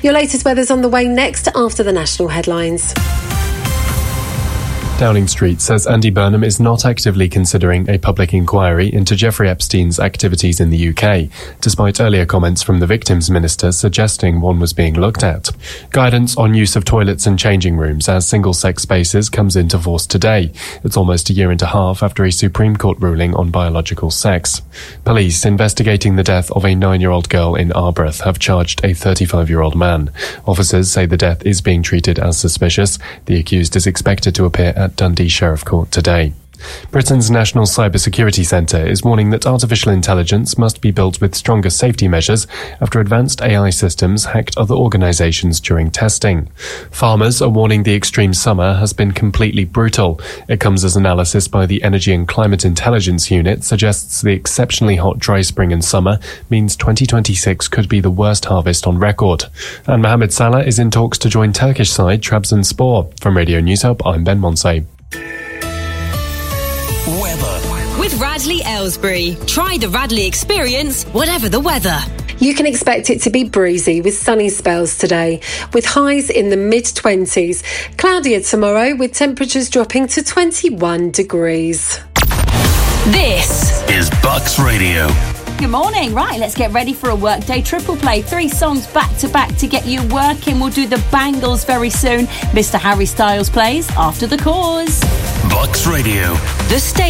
Your latest weather's on the way next after the national headlines. Downing Street says Andy Burnham is not actively considering a public inquiry into Jeffrey Epstein's activities in the UK, despite earlier comments from the victims minister suggesting one was being looked at. Guidance on use of toilets and changing rooms as single-sex spaces comes into force today. It's almost a year and a half after a Supreme Court ruling on biological sex. Police investigating the death of a 9-year-old girl in Arbroath have charged a 35-year-old man. Officers say the death is being treated as suspicious. The accused is expected to appear at Dundee Sheriff Court today. Britain's National Cybersecurity Centre is warning that artificial intelligence must be built with stronger safety measures after advanced AI systems hacked other organisations during testing. Farmers are warning the extreme summer has been completely brutal. It comes as analysis by the Energy and Climate Intelligence Unit suggests the exceptionally hot dry spring and summer means 2026 could be the worst harvest on record. And Mohamed Salah is in talks to join Turkish side Trabzonspor. From Radio News Hub, I'm Ben Monsey. With Radley Aylesbury. Try the Radley experience, whatever the weather. You can expect it to be breezy with sunny spells today, with highs in the mid-20s. Cloudier tomorrow with temperatures dropping to 21 degrees. This is Bucks Radio. Good morning. Right, let's get ready for a workday triple play. 3 songs back to back to get you working. We'll do the Bangles very soon. Mr. Harry Styles plays after the cause. Bucks Radio. The state.